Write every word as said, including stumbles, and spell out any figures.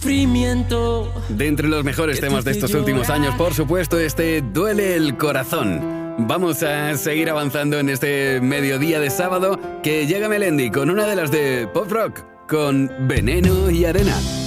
sufrimiento. De entre los mejores temas de estos últimos años, por supuesto, este Duele el Corazón. Vamos a seguir avanzando en este mediodía de sábado, que llega Melendi con una de las de pop rock, con Veneno y Arena.